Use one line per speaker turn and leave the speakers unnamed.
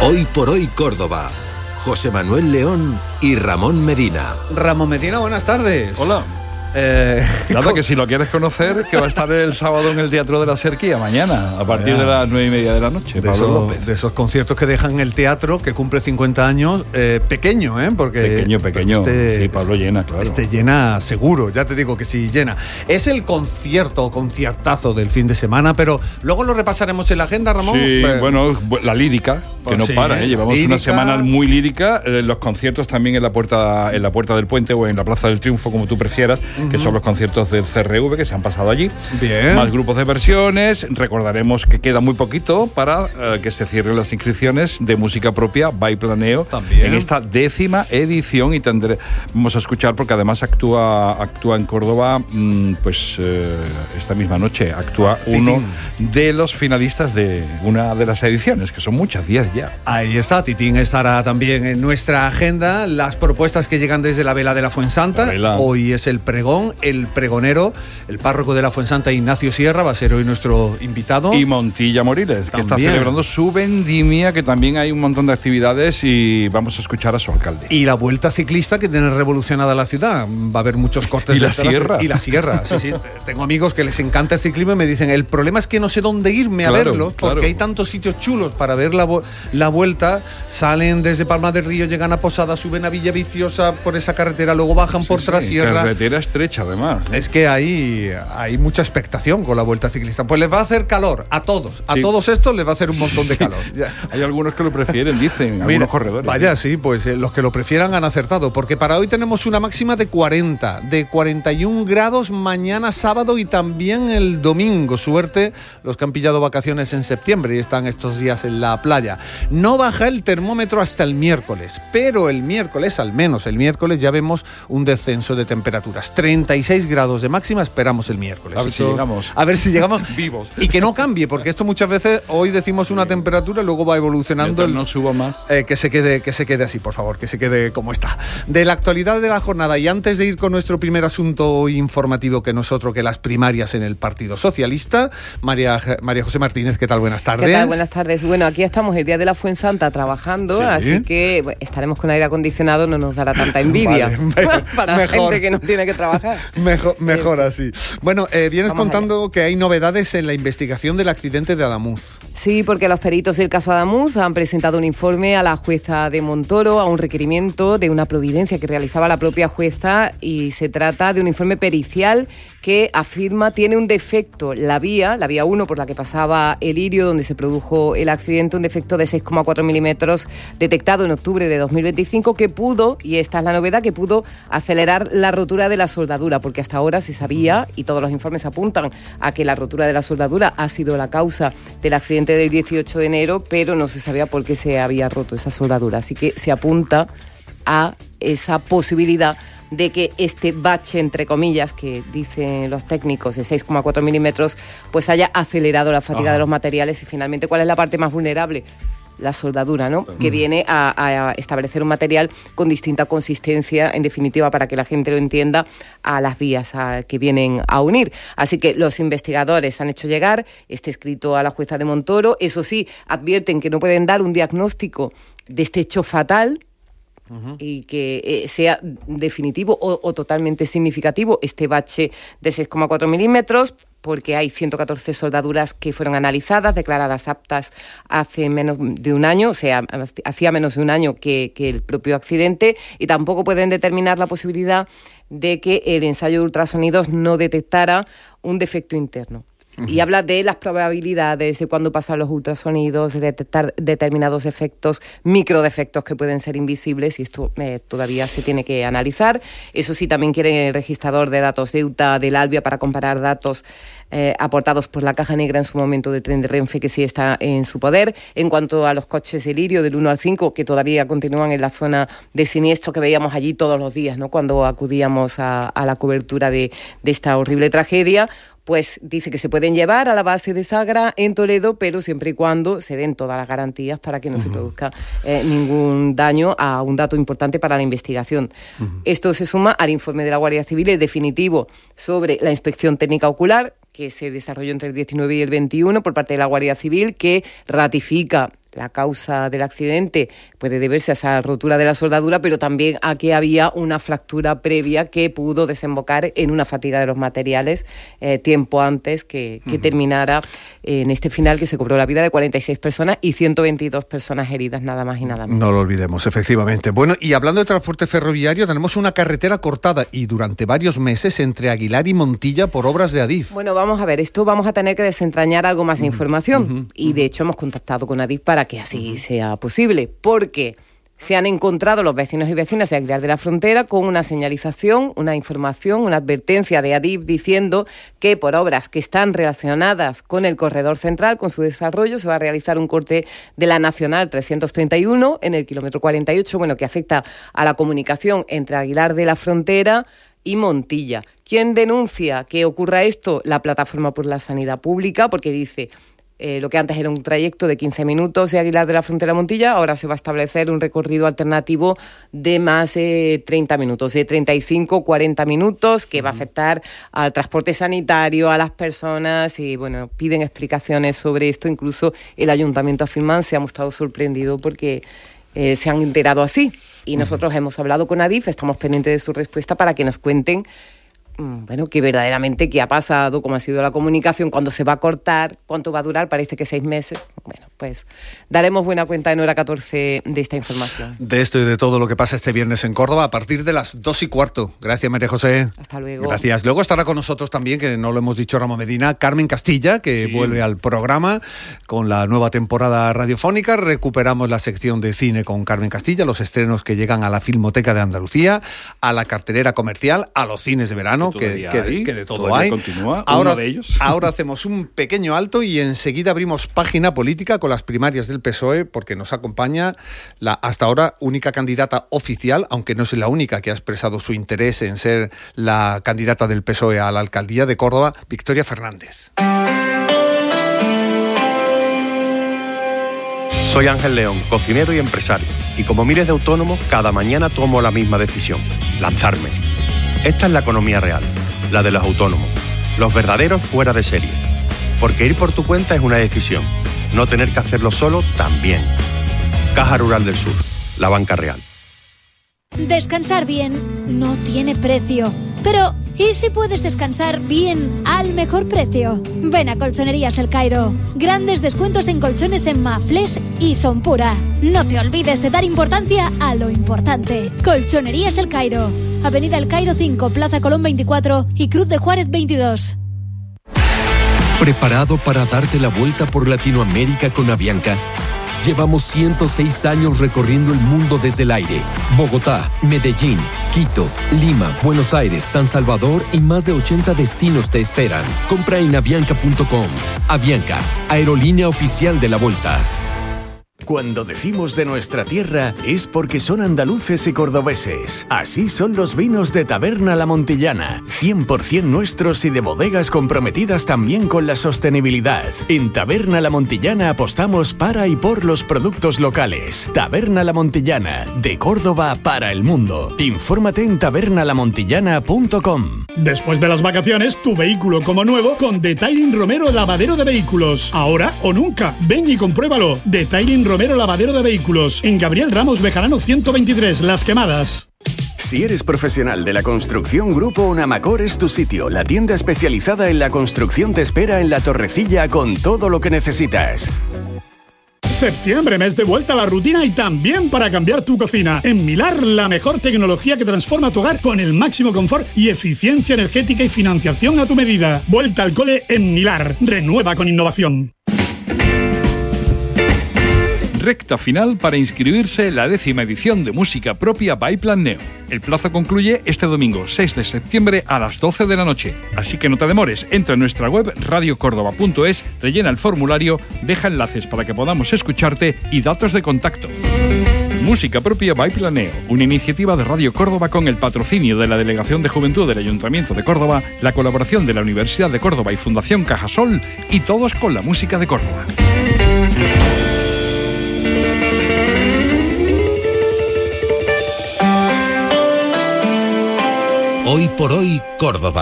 Hoy por hoy Córdoba. José Manuel León y Ramón Medina.
Ramón Medina, buenas tardes.
Hola. Nada, que si lo quieres conocer, que va a estar el sábado en el Teatro de la Serquía, mañana, a partir de las 9:30 de la noche. Pablo López.
De esos conciertos que dejan el teatro, que cumple 50 años, pequeño, porque...
Pequeño, sí, Pablo llena, claro.
Llena seguro, ya te digo que sí, llena. Es el conciertazo del fin de semana, pero luego lo repasaremos en la agenda, Ramón.
Sí, bueno, la lírica, que no para, llevamos lírica. Una semana muy lírica, los conciertos también en la puerta del Puente o en la Plaza del Triunfo, como tú prefieras, que son los conciertos del CRV que se han pasado allí.
Bien.
Más grupos de versiones. Recordaremos que queda muy poquito para que se cierren las inscripciones de música propia by Planeo
también
en esta 10ª edición, y vamos a escuchar, porque además actúa en Córdoba, esta misma noche actúa uno de los finalistas de una de las ediciones, que son muchas, 10 ya.
Ahí está, Titín estará también en nuestra agenda. Las propuestas que llegan desde la Vela de la Fuensanta. Hoy es el pregón. El pregonero, el párroco de la Fuensanta, Ignacio Sierra, va a ser hoy nuestro invitado.
Y Montilla Moriles, que está celebrando su vendimia, que también hay un montón de actividades, y vamos a escuchar a su alcalde.
Y la vuelta ciclista, que tiene revolucionada la ciudad. Va a haber muchos cortes.
Y la sierra.
Y la sierra, sí. Tengo amigos que les encanta el ciclismo y me dicen, el problema es que no sé dónde irme a verlo, porque hay tantos sitios chulos para ver la vuelta. Salen desde Palma del Río, llegan a Posada, suben a Villaviciosa por esa carretera, luego bajan por Trasierra.
Carretera estrecha, además.
Es que hay mucha expectación con la vuelta ciclista. Pues les va a hacer calor a todos. A todos estos les va a hacer un montón de calor.
Hay algunos que lo prefieren, dicen, algunos corredores.
Vaya, sí, pues los que lo prefieran han acertado, porque para hoy tenemos una máxima de 40, de 41 grados mañana sábado y también el domingo. Suerte los que han pillado vacaciones en septiembre y están estos días en la playa. No baja el termómetro hasta el miércoles, pero el miércoles, al menos el miércoles, ya vemos un descenso de temperaturas. 36 grados de máxima esperamos el miércoles.
A ver si llegamos
vivos. Y que no cambie, porque esto muchas veces, hoy decimos una temperatura, luego va evolucionando.
No suba más.
Que se quede así, por favor, que se quede como está. De la actualidad de la jornada, y antes de ir con nuestro primer asunto informativo, que no es otro que las primarias en el Partido Socialista, María José Martínez, ¿qué tal? Buenas tardes.
¿Qué tal? Buenas tardes. Bueno, aquí estamos el día de la Fuensanta trabajando, así que estaremos con aire acondicionado, no nos dará tanta envidia. Para la gente que no tiene que trabajar.
Mejor así. Bueno, vienes contando que hay novedades en la investigación del accidente de Adamuz.
Sí, porque los peritos del caso Adamuz han presentado un informe a la jueza de Montoro, a un requerimiento de una providencia que realizaba la propia jueza, y se trata de un informe pericial que afirma tiene un defecto la vía 1 por la que pasaba el Lirio, donde se produjo el accidente, un defecto de 6,4 milímetros detectado en octubre de 2025 que pudo, y esta es la novedad, que pudo acelerar la rotura de la soldadura, porque hasta ahora se sabía, y todos los informes apuntan a que la rotura de la soldadura ha sido la causa del accidente del 18 de enero, pero no se sabía por qué se había roto esa soldadura. Así que se apunta a esa posibilidad de que este bache, entre comillas, que dicen los técnicos, de 6,4 milímetros, pues haya acelerado la fatiga de los materiales. Y finalmente, ¿cuál es la parte más vulnerable? La soldadura, ¿no? Que viene a establecer un material con distinta consistencia, en definitiva, para que la gente lo entienda, a las vías que vienen a unir. Así que los investigadores han hecho llegar este escrito a la jueza de Montoro. Eso sí, advierten que no pueden dar un diagnóstico de este hecho fatal, y que sea definitivo o totalmente significativo este bache de 6,4 milímetros, porque hay 114 soldaduras que fueron analizadas, declaradas aptas hace menos de un año, o sea, hacía menos de un año que el propio accidente, y tampoco pueden determinar la posibilidad de que el ensayo de ultrasonidos no detectara un defecto interno. Y habla de las probabilidades de cuando pasan los ultrasonidos, de detectar determinados efectos, microdefectos que pueden ser invisibles, y esto todavía se tiene que analizar. Eso sí, también quiere el registrador de datos de EUTA del Albia para comparar datos aportados por la Caja Negra en su momento del tren de Renfe, que sí está en su poder. En cuanto a los coches de Lirio del 1 al 5, que todavía continúan en la zona de siniestro que veíamos allí todos los días, ¿no?, cuando acudíamos a la cobertura de esta horrible tragedia, pues dice que se pueden llevar a la base de Sagra en Toledo, pero siempre y cuando se den todas las garantías para que no se produzca ningún daño a un dato importante para la investigación. Esto se suma al informe de la Guardia Civil, el definitivo, sobre la inspección técnica ocular, que se desarrolló entre el 19 y el 21 por parte de la Guardia Civil, que ratifica la causa del accidente puede deberse a esa rotura de la soldadura, pero también a que había una fractura previa que pudo desembocar en una fatiga de los materiales tiempo antes que terminara en este final, que se cobró la vida de 46 personas y 122 personas heridas, nada más y nada menos.
No lo olvidemos, efectivamente. Bueno, y hablando de transporte ferroviario, tenemos una carretera cortada y durante varios meses entre Aguilar y Montilla por obras de Adif.
Bueno, vamos a ver, esto vamos a tener que desentrañar algo más de información y de hecho hemos contactado con Adif para que así sea posible, porque se han encontrado los vecinos y vecinas de Aguilar de la Frontera con una señalización, una información, una advertencia de Adif diciendo que por obras que están relacionadas con el corredor central, con su desarrollo, se va a realizar un corte de la Nacional 331 en el kilómetro 48, bueno, que afecta a la comunicación entre Aguilar de la Frontera y Montilla. ¿Quién denuncia que ocurra esto? La Plataforma por la Sanidad Pública, porque dice... lo que antes era un trayecto de 15 minutos de Aguilar de la Frontera a Montilla, ahora se va a establecer un recorrido alternativo de más de 30 minutos, de 35, 40 minutos, que va a afectar al transporte sanitario, a las personas, y bueno, piden explicaciones sobre esto. Incluso el Ayuntamiento afirma se ha mostrado sorprendido porque se han enterado así. Y nosotros hemos hablado con Adif, estamos pendientes de su respuesta para que nos cuenten bueno, que verdaderamente qué ha pasado, cómo ha sido la comunicación, cuándo se va a cortar, cuánto va a durar, parece que 6 meses. Bueno, pues daremos buena cuenta en hora 14 de esta información.
De esto y de todo lo que pasa este viernes en Córdoba a partir de las 2:15. Gracias, María José.
Hasta luego.
Gracias. Luego estará con nosotros también, que no lo hemos dicho, Ramón Medina, Carmen Castilla, que vuelve al programa con la nueva temporada radiofónica. Recuperamos la sección de cine con Carmen Castilla, los estrenos que llegan a la Filmoteca de Andalucía, a la cartelera comercial, a los cines de verano, que de todo hay.
Continúa,
ahora,
uno de ellos.
Ahora hacemos un pequeño alto y enseguida abrimos página política con las primarias del PSOE, porque nos acompaña la hasta ahora única candidata oficial, aunque no es la única que ha expresado su interés en ser la candidata del PSOE a la alcaldía de Córdoba, Victoria Fernández.
Soy Ángel León, cocinero y empresario, y como miles de autónomos, cada mañana tomo la misma decisión: lanzarme. Esta es la economía real, la de los autónomos, los verdaderos fuera de serie. Porque ir por tu cuenta es una decisión, no tener que hacerlo solo también. Caja Rural del Sur, la banca real.
Descansar bien no tiene precio. Pero, ¿y si puedes descansar bien al mejor precio? Ven a Colchonerías El Cairo. Grandes descuentos en colchones en Mafles y Sonpura. No te olvides de dar importancia a lo importante. Colchonerías El Cairo. Avenida El Cairo 5, Plaza Colón 24 y Cruz de Juárez 22.
¿Preparado para darte la vuelta por Latinoamérica con Avianca? Llevamos 106 años recorriendo el mundo desde el aire. Bogotá, Medellín, Quito, Lima, Buenos Aires, San Salvador y más de 80 destinos te esperan. Compra en avianca.com. Avianca, aerolínea oficial de la Volta.
Cuando decimos de nuestra tierra es porque son andaluces y cordobeses. Así son los vinos de Taberna La Montillana, 100% nuestros y de bodegas comprometidas también con la sostenibilidad. En Taberna La Montillana apostamos para y por los productos locales. Taberna La Montillana, de Córdoba para el mundo. Infórmate en tabernalamontillana.com.
Después de las vacaciones, tu vehículo como nuevo con Detailing Romero Lavadero de Vehículos. Ahora o nunca. Ven y compruébalo. Detailing Romero Lavadero de Vehículos. En Gabriel Ramos Bejarano 123, Las Quemadas.
Si eres profesional de la construcción, Grupo Unamacor es tu sitio. La tienda especializada en la construcción te espera en La Torrecilla con todo lo que necesitas.
Septiembre, mes de vuelta a la rutina y también para cambiar tu cocina. En Milar, la mejor tecnología que transforma tu hogar con el máximo confort y eficiencia energética y financiación a tu medida. Vuelta al cole en Milar. Renueva con innovación.
Recta final para inscribirse en la 10ª edición de Música Propia by Plan Neo. El plazo concluye este domingo 6 de septiembre a las 12 de la noche. Así que no te demores, entra en nuestra web radiocordoba.es, rellena el formulario, deja enlaces para que podamos escucharte y datos de contacto. Música Propia by Plan Neo, una iniciativa de Radio Córdoba con el patrocinio de la Delegación de Juventud del Ayuntamiento de Córdoba, la colaboración de la Universidad de Córdoba y Fundación Cajasol, y todos con la música de Córdoba.
Hoy por hoy, Córdoba.